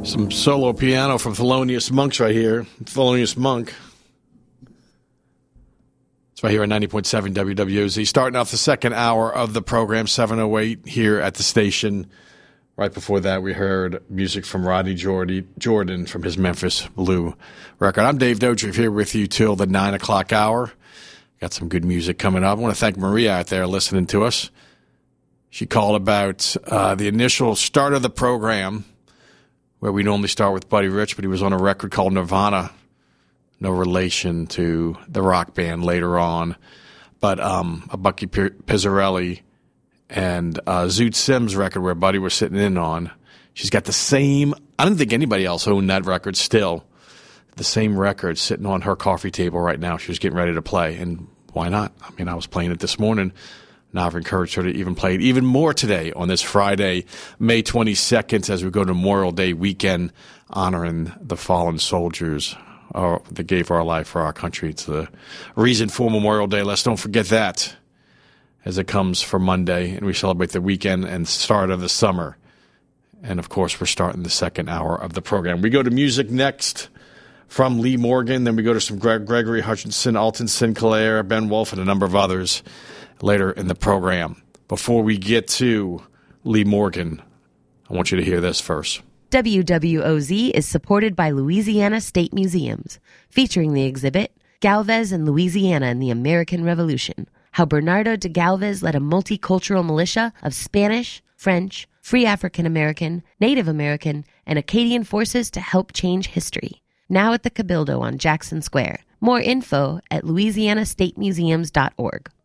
Some solo piano from Thelonious Monk's right here. Thelonious Monk. It's right here at 90.7 WWOZ. Starting off the second hour of the program, 7:08 here at the station. Right before that, we heard music from Rodney Jordan from his Memphis Blue record. I'm Dave Dodriff here with you till the 9 o'clock hour. Got some good music coming up. I want to thank Maria out there listening to us. She called about the initial start of the program, where we normally start with Buddy Rich, but he was on a record called Nirvana. No relation to the rock band later on. But a Bucky Pizzarelli and Zoot Sims record where Buddy was sitting in on. She's got the same, I don't think anybody else owned that record still. The same record sitting on her coffee table right now. She was getting ready to play, and why not? I mean, I was playing it this morning. Now I've encouraged her to even play it even more today on this Friday, May 22nd, as we go to Memorial Day weekend, honoring the fallen soldiers that gave our life for our country. It's the reason for Memorial Day. Let's don't forget that as it comes for Monday, and we celebrate the weekend and start of the summer. And, of course, we're starting the second hour of the program. We go to music next from Lee Morgan. Then we go to some Gregory Hutchinson, Alton Sinclair, Ben Wolf, and a number of others later in the program. Before we get to Lee Morgan, I want you to hear this first. WWOZ is supported by Louisiana State Museums, featuring the exhibit Galvez and Louisiana in the American Revolution, how Bernardo de Galvez led a multicultural militia of Spanish, French, Free African American, Native American, and Acadian forces to help change history. Now at the Cabildo on Jackson Square. More info at louisianastatemuseums.org.